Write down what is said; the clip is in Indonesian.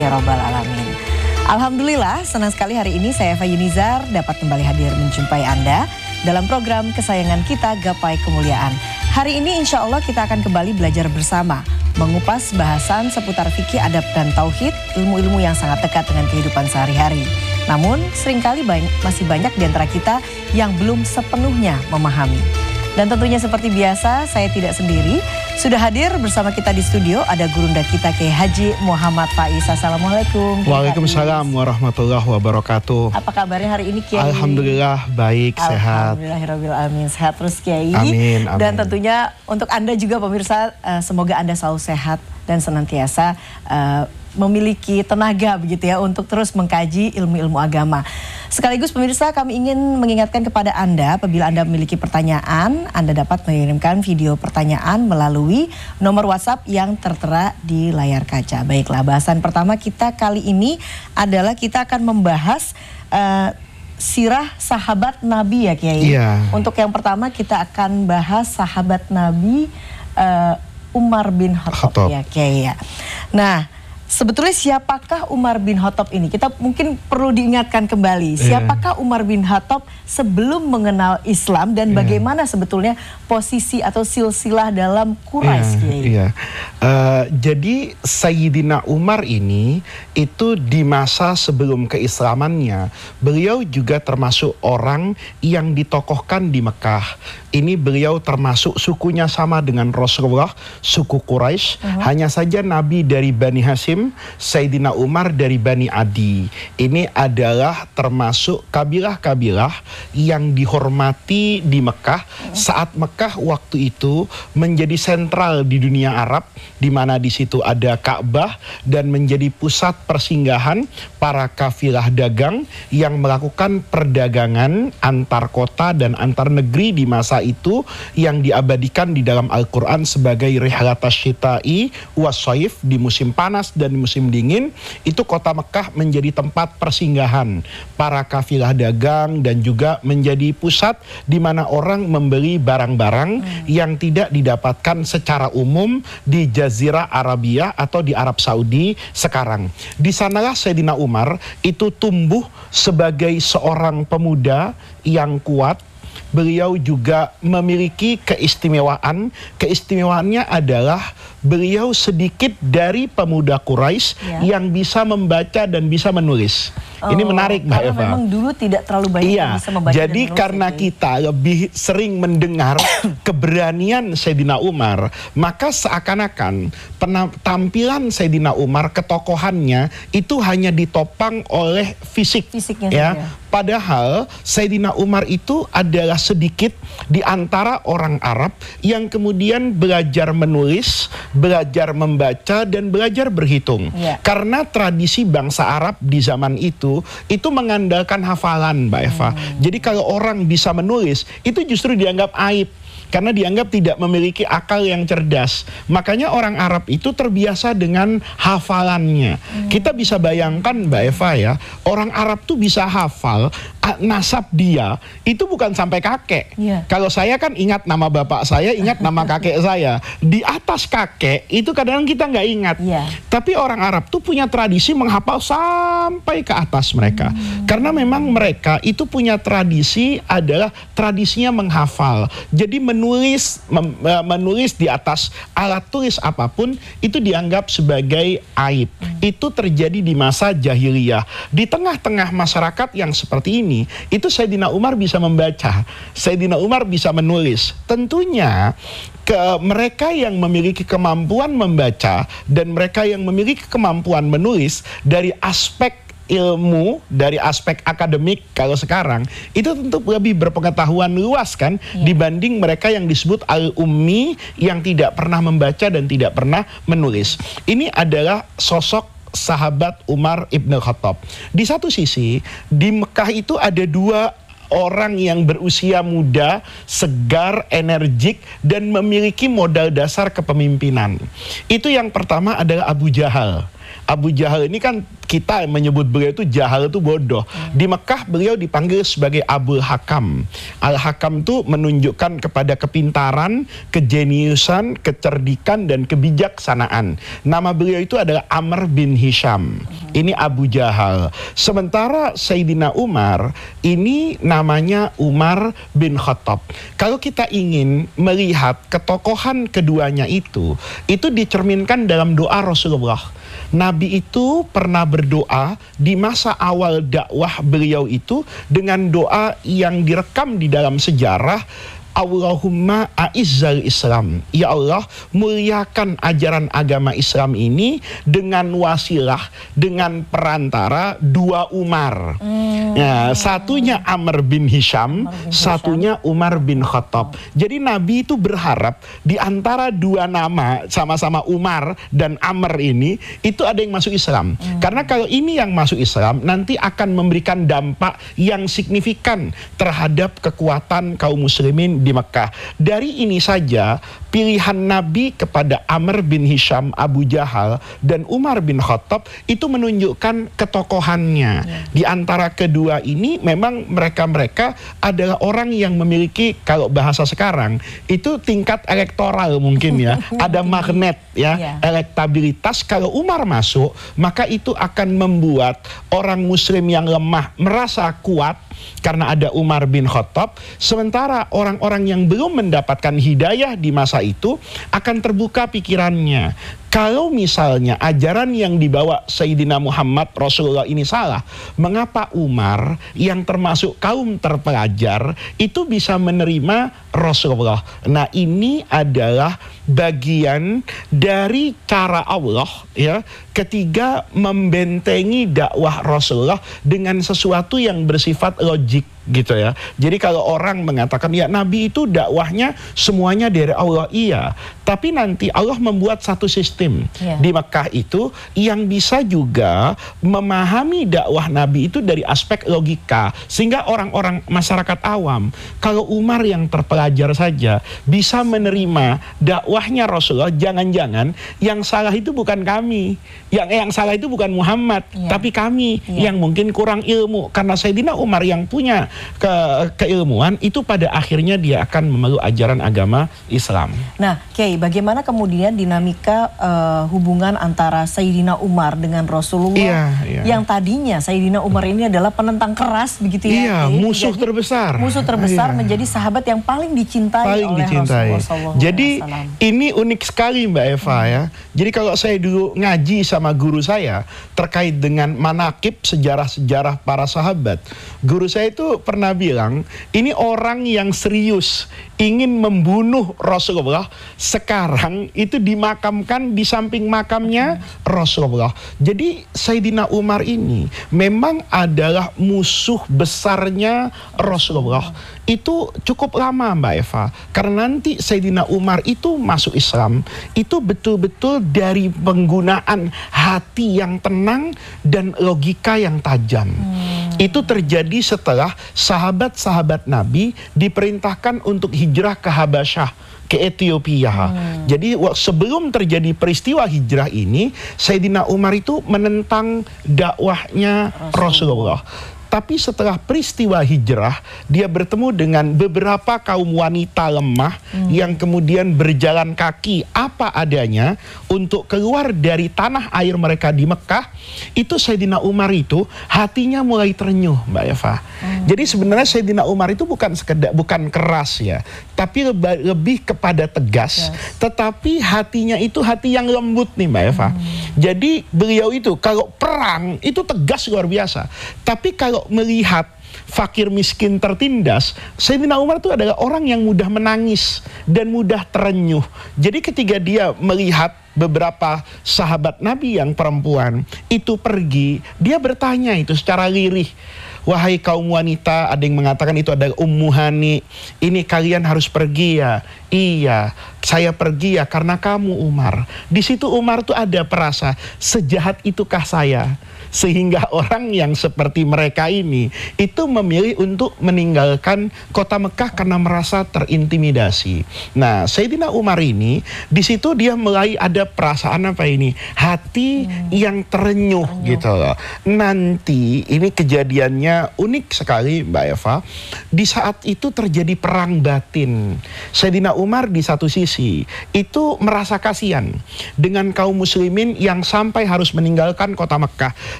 Ya Rabbal Alamin. Alhamdulillah, senang sekali hari ini saya Eva Yunizar dapat kembali hadir menjumpai Anda dalam program kesayangan kita Gapai Kemuliaan. Hari ini insya Allah kita akan kembali belajar bersama, mengupas bahasan seputar fikih, adab, dan tauhid, ilmu-ilmu yang sangat dekat dengan kehidupan sehari-hari. Namun seringkali masih banyak di antara kita yang belum sepenuhnya memahami. Dan tentunya seperti biasa, saya tidak sendiri. Sudah hadir bersama kita di studio ada gurunda kita Kiai Haji Muhammad Faiz. Assalamualaikum. Waalaikumsalam warahmatullahi wabarakatuh. Apa kabarnya hari ini Kiai? Alhamdulillah baik, sehat. Alhamdulillahirabbil alamin. Sehat terus Kiai. Amin, amin. Dan tentunya untuk Anda juga pemirsa, semoga Anda selalu sehat dan senantiasa memiliki tenaga begitu ya untuk terus mengkaji ilmu-ilmu agama. Sekaligus pemirsa, kami ingin mengingatkan kepada Anda, apabila Anda memiliki pertanyaan, Anda dapat mengirimkan video pertanyaan melalui nomor WhatsApp yang tertera di layar kaca. Baiklah, bahasan pertama kita kali ini adalah kita akan membahas sirah sahabat Nabi ya Kiai. Iya. Untuk yang pertama kita akan bahas sahabat Nabi Umar bin Khattab ya Kiai ya. Nah, sebetulnya siapakah Umar bin Khattab ini? Kita mungkin perlu diingatkan kembali. Siapakah Umar bin Khattab sebelum mengenal Islam dan bagaimana sebetulnya posisi atau silsilah dalam Quraisy? Jadi Sayyidina Umar ini itu di masa sebelum keislamannya, beliau juga termasuk orang yang ditokohkan di Mekah. Ini beliau termasuk sukunya sama dengan Rasulullah, suku Quraisy. Hanya saja Nabi dari Bani Hashim, Sayyidina Umar dari Bani Adi. Ini adalah termasuk kabilah-kabilah yang dihormati di Mekah saat Mekah waktu itu menjadi sentral di dunia Arab, di mana di situ ada Ka'bah dan menjadi pusat persinggahan para kafilah dagang yang melakukan perdagangan antar kota dan antar negeri di masa itu, yang diabadikan di dalam Al-Quran sebagai rihlatas syita'i wassaif, di musim panas dan di musim dingin. Itu kota Mekah menjadi tempat persinggahan para kafilah dagang dan juga menjadi pusat di mana orang membeli barang-barang yang tidak didapatkan secara umum di Jazirah Arabia atau di Arab Saudi sekarang. Di sanalah Sayyidina Umar itu tumbuh sebagai seorang pemuda yang kuat. Beliau juga memiliki keistimewaan. Keistimewaannya adalah beliau sedikit dari pemuda Quraisy yang bisa membaca dan bisa menulis. Ini menarik Mbak Eva. Memang dulu tidak terlalu banyak yang bisa membaca dan jadi menulis, karena kita lebih sering mendengar keberanian Sayyidina Umar, maka seakan-akan tampilan Sayyidina Umar, ketokohannya itu hanya ditopang oleh fisiknya ya. Saja. Padahal Sayyidina Umar itu adalah sedikit di antara orang Arab yang kemudian belajar menulis, belajar membaca, dan belajar berhitung. Karena tradisi bangsa Arab di zaman itu mengandalkan hafalan Mbak Eva. Jadi kalau orang bisa menulis, itu justru dianggap aib. Karena dianggap tidak memiliki akal yang cerdas. Makanya orang Arab itu terbiasa dengan hafalannya. Kita bisa bayangkan Mbak Eva ya, orang Arab tuh bisa hafal nasab dia itu bukan sampai kakek. Kalau saya kan ingat nama bapak saya, ingat nama kakek saya. Di atas kakek itu kadang-kadang kita nggak ingat. Tapi orang Arab tuh punya tradisi menghafal sampai ke atas mereka. Karena memang mereka itu punya tradisi adalah tradisinya menghafal. Jadi menulis di atas alat tulis apapun itu dianggap sebagai aib. Itu terjadi di masa jahiliyah. Di tengah-tengah masyarakat yang seperti ini, itu Sayyidina Umar bisa membaca, Sayyidina Umar bisa menulis. Tentunya mereka yang memiliki kemampuan membaca dan mereka yang memiliki kemampuan menulis dari aspek ilmu, dari aspek akademik kalau sekarang itu tentu lebih berpengetahuan luas kan dibanding mereka yang disebut al-ummi yang tidak pernah membaca dan tidak pernah menulis. Ini adalah sosok sahabat Umar ibn Khattab. Di satu sisi di Mekah itu ada dua orang yang berusia muda, segar, energik, dan memiliki modal dasar kepemimpinan. Itu yang pertama adalah Abu Jahal. Abu Jahal ini kan kita menyebut beliau itu jahal itu bodoh. Di Mekah beliau dipanggil sebagai Abul Hakam. Al-Hakam itu menunjukkan kepada kepintaran, kejeniusan, kecerdikan, dan kebijaksanaan. Nama beliau itu adalah Amr bin Hisham. Ini Abu Jahal. Sementara Sayyidina Umar, ini namanya Umar bin Khattab. Kalau kita ingin melihat ketokohan keduanya itu dicerminkan dalam doa Rasulullah. Nabi itu pernah berdoa di masa awal dakwah beliau itu dengan doa yang direkam di dalam sejarah. Allahumma a'izzal Islam. Ya Allah, muliakan ajaran agama Islam ini dengan wasilah, dengan perantara dua Umar. Ya, satunya Amr bin Hisham, satunya Umar bin Khattab. Jadi Nabi itu berharap di antara dua nama sama-sama Umar dan Amr ini itu ada yang masuk Islam. Karena kalau ini yang masuk Islam nanti akan memberikan dampak yang signifikan terhadap kekuatan kaum muslimin di Mekah. Dari ini saja pilihan Nabi kepada Amr bin Hisham, Abu Jahal, dan Umar bin Khattab itu menunjukkan ketokohannya. Di antara kedua ini memang mereka-mereka adalah orang yang memiliki, kalau bahasa sekarang itu tingkat elektoral mungkin ya. Ada magnet ya, elektabilitas. Kalau Umar masuk, maka itu akan membuat orang muslim yang lemah merasa kuat karena ada Umar bin Khattab. Sementara orang-orang yang belum mendapatkan hidayah di masa itu akan terbuka pikirannya. Kalau misalnya ajaran yang dibawa Sayyidina Muhammad Rasulullah ini salah, mengapa Umar yang termasuk kaum terpelajar itu bisa menerima Rasulullah? Nah, ini adalah bagian dari cara Allah ya, ketiga membentengi dakwah Rasulullah dengan sesuatu yang bersifat logik gitu ya. Jadi kalau orang mengatakan ya Nabi itu dakwahnya semuanya dari Allah, iya, tapi nanti Allah membuat satu sistem di Mekah itu yang bisa juga memahami dakwah Nabi itu dari aspek logika, sehingga orang-orang masyarakat awam, kalau Umar yang terpelajar saja bisa menerima dakwahnya Rasulullah, jangan-jangan yang salah itu bukan kami, yang salah itu bukan Muhammad, tapi kami yang mungkin kurang ilmu. Karena Sayyidina Umar yang punya keilmuan itu pada akhirnya dia akan memeluk ajaran agama Islam. Nah, Kiai, bagaimana kemudian dinamika hubungan antara Sayyidina Umar dengan Rasulullah yang tadinya Sayyidina Umar ini adalah penentang keras begitu ya? Musuh terbesar. Musuh terbesar menjadi sahabat yang paling dicintai oleh Rasulullah SAW. Jadi ini unik sekali Mbak Eva ya. Jadi kalau saya dulu ngaji sama guru saya terkait dengan manakib sejarah-sejarah para sahabat, guru saya itu pernah bilang, ini orang yang serius ingin membunuh Rasulullah sekarang itu dimakamkan di samping makamnya Rasulullah. Jadi Sayyidina Umar ini memang adalah musuh besarnya Rasulullah. Itu cukup lama Mbak Eva, karena nanti Sayyidina Umar itu masuk Islam itu betul-betul dari penggunaan hati yang tenang dan logika yang tajam. Itu terjadi setelah sahabat-sahabat Nabi diperintahkan untuk hijrah ke Habasyah, ke Ethiopia. Jadi sebelum terjadi peristiwa hijrah ini, Sayyidina Umar itu menentang dakwahnya Rasulullah. Tapi setelah peristiwa hijrah, dia bertemu dengan beberapa kaum wanita lemah yang kemudian berjalan kaki apa adanya untuk keluar dari tanah air mereka di Mekah. Itu Sayyidina Umar itu hatinya mulai terenyuh Mbak Eva. Jadi sebenarnya Sayyidina Umar itu bukan keras ya, tapi lebih kepada tegas. Tetapi hatinya itu hati yang lembut nih Mbak Eva. Jadi beliau itu kalau perang itu tegas luar biasa. Tapi kalau melihat fakir miskin tertindas, Sayyidina Umar itu adalah orang yang mudah menangis dan mudah terenyuh. Jadi ketika dia melihat beberapa sahabat Nabi yang perempuan itu pergi, dia bertanya itu secara lirih, wahai kaum wanita, ada yang mengatakan itu adalah Ummu Hani, ini kalian harus pergi ya. Iya, saya pergi ya karena kamu Umar. Di situ Umar tuh ada perasa, sejahat itukah saya? Sehingga orang yang seperti mereka ini itu memilih untuk meninggalkan kota Mekah karena merasa terintimidasi. Nah, Sayyidina Umar ini di situ dia mulai ada perasaan apa ini? Hati yang terenyuh gitu loh. Nanti ini kejadiannya unik sekali Mbak Eva. Di saat itu terjadi perang batin. Sayyidina Umar di satu sisi itu merasa kasihan dengan kaum muslimin yang sampai harus meninggalkan kota Mekah.